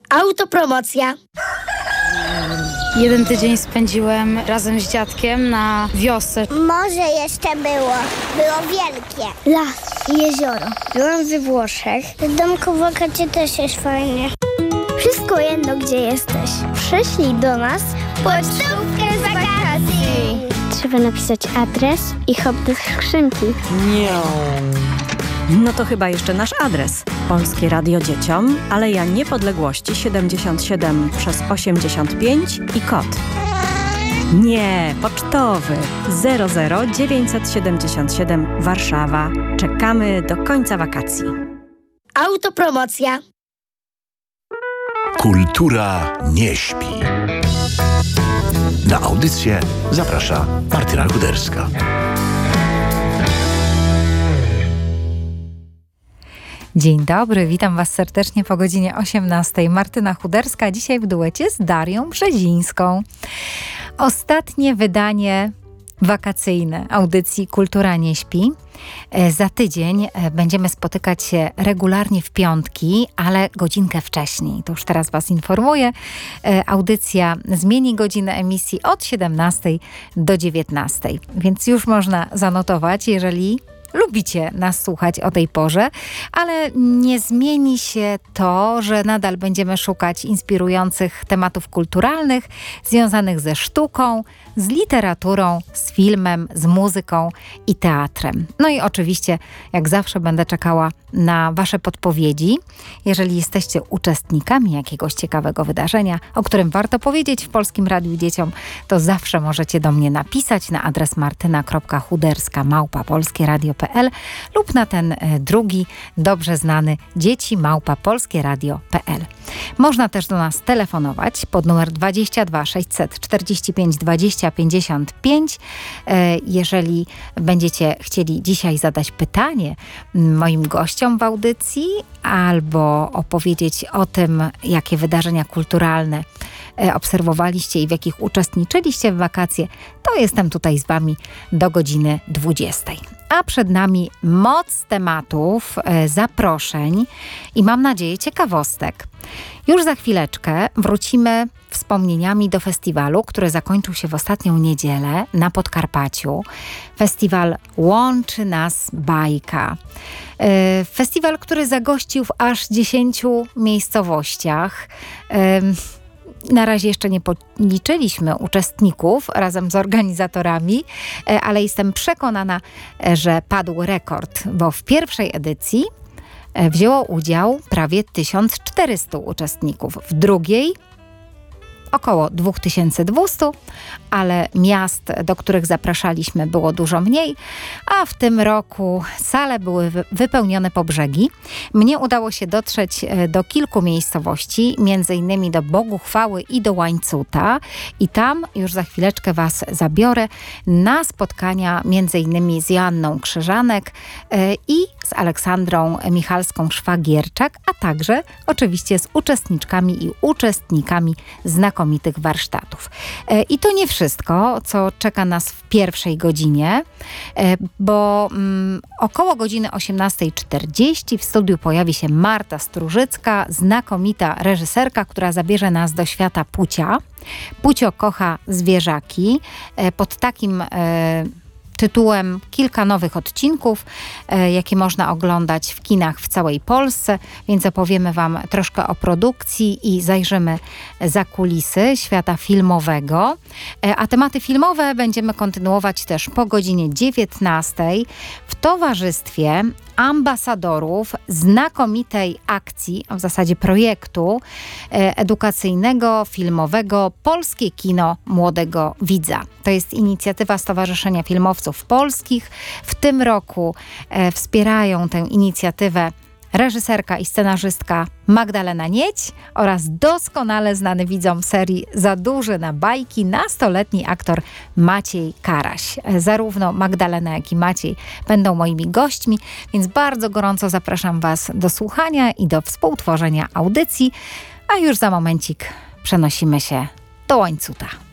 Autopromocja. Jeden tydzień spędziłem razem z dziadkiem na wiosce. Morze jeszcze było wielkie. Las i jezioro. Byłam we Włoszech. W domku w wakacji też jest fajnie. Wszystko jedno, gdzie jesteś. Przyszli do nas pocztówkę z wakacji. Trzeba napisać adres i hop do skrzynki. No to chyba jeszcze nasz adres. Polskie Radio Dzieciom, Aleja Niepodległości 77 przez 85 i kod. Nie, pocztowy 00977 Warszawa. Czekamy do końca wakacji. Autopromocja. Kultura nie śpi. Na audycję zaprasza Martyna Kuderska. Dzień dobry, witam Was serdecznie po godzinie 18. Martyna Chuderska, dzisiaj w duecie z Darią Brzezińską. Ostatnie wydanie wakacyjne audycji Kultura nie śpi. Za tydzień będziemy spotykać się regularnie w piątki, ale godzinkę wcześniej. To już teraz Was informuję. Audycja zmieni godzinę emisji od 17 do 19. Więc już można zanotować, jeżeli lubicie nas słuchać o tej porze, ale nie zmieni się to, że nadal będziemy szukać inspirujących tematów kulturalnych związanych ze sztuką, z literaturą, z filmem, z muzyką i teatrem. No i oczywiście, jak zawsze, będę czekała na Wasze podpowiedzi. Jeżeli jesteście uczestnikami jakiegoś ciekawego wydarzenia, o którym warto powiedzieć w Polskim Radiu Dzieciom, to zawsze możecie do mnie napisać na adres martyna.chuderska@polskieradio.pl lub na ten drugi, dobrze znany dzieci@polskieradio.pl. Można też do nas telefonować pod numer 22 645 20 55. Jeżeli będziecie chcieli dzisiaj zadać pytanie moim gościom w audycji albo opowiedzieć o tym, jakie wydarzenia kulturalne obserwowaliście i w jakich uczestniczyliście w wakacje, to jestem tutaj z Wami do godziny 20. A przed nami moc tematów, zaproszeń i mam nadzieję ciekawostek. Już za chwileczkę wrócimy wspomnieniami do festiwalu, który zakończył się w ostatnią niedzielę na Podkarpaciu. Festiwal Łączy Nas Bajka. Festiwal, który zagościł w aż 10 miejscowościach. Na razie jeszcze nie policzyliśmy uczestników razem z organizatorami, ale jestem przekonana, że padł rekord, bo w pierwszej edycji wzięło udział prawie 1400 uczestników, w drugiej około 2200, ale miast, do których zapraszaliśmy, było dużo mniej, a w tym roku sale były wypełnione po brzegi. Mnie udało się dotrzeć do kilku miejscowości, między innymi do Boguchwały i do Łańcuta i tam już za chwileczkę Was zabiorę na spotkania między innymi z Joanną Krzyżanek i z Aleksandrą Michalską-Szwagierczak, a także oczywiście z uczestniczkami i uczestnikami znakomitych warsztatów. I to nie wszystko, co czeka nas w pierwszej godzinie, bo około godziny 18:40 w studiu pojawi się Marta Strużycka, znakomita reżyserka, która zabierze nas do świata Pucia. Pucio kocha zwierzaki. Pod takim tytułem kilka nowych odcinków, jakie można oglądać w kinach w całej Polsce, więc opowiemy Wam troszkę o produkcji i zajrzymy za kulisy świata filmowego. A tematy filmowe będziemy kontynuować też po godzinie 19 w towarzystwie ambasadorów znakomitej akcji, a w zasadzie projektu edukacyjnego, filmowego Polskie Kino Młodego Widza. To jest inicjatywa Stowarzyszenia Filmowców Polskich. W tym roku wspierają tę inicjatywę reżyserka i scenarzystka Magdalena Nieć oraz doskonale znany widzom serii Za duży na bajki nastoletni aktor Maciej Karaś. Zarówno Magdalena, jak i Maciej będą moimi gośćmi, więc bardzo gorąco zapraszam Was do słuchania i do współtworzenia audycji, a już za momencik przenosimy się do Łańcuta.